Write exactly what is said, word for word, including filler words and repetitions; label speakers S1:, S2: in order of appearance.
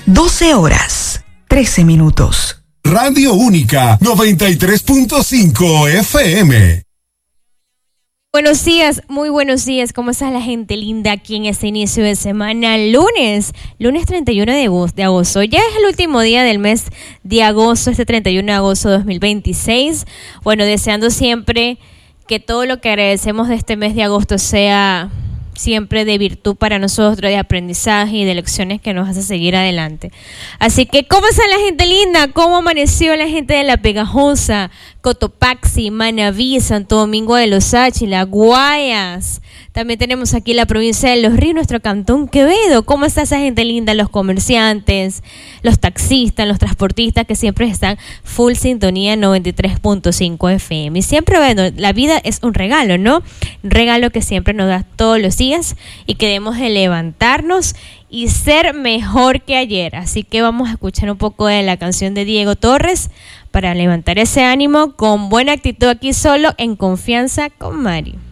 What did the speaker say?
S1: doce horas, trece minutos.
S2: Radio Única noventa y tres punto cinco F M.
S3: Buenos días, muy buenos días. ¿Cómo está la gente linda aquí en este inicio de semana? Lunes, lunes treinta y uno de agosto. Ya es el último día del mes de agosto, este treinta y uno de agosto de dos mil veintiséis. Bueno, deseando siempre que todo lo que agradecemos de este mes de agosto sea siempre de virtud para nosotros, de aprendizaje y de lecciones que nos hace seguir adelante. Así que, ¿cómo está la gente linda? ¿Cómo amaneció la gente de La Pegajosa, Cotopaxi, Manabí, Santo Domingo de los Áchila, Guayas? También tenemos aquí la provincia de Los Ríos, nuestro cantón Quevedo. ¿Cómo está esa gente linda? Los comerciantes, los taxistas, los transportistas que siempre están full sintonía en noventa y tres punto cinco F M. Y siempre, bueno, la vida es un regalo, ¿no? Un regalo que siempre nos da todos los días y que debemos de levantarnos y ser mejor que ayer. Así que vamos a escuchar un poco de la canción de Diego Torres para levantar ese ánimo con buena actitud aquí solo en Confianza con Mari.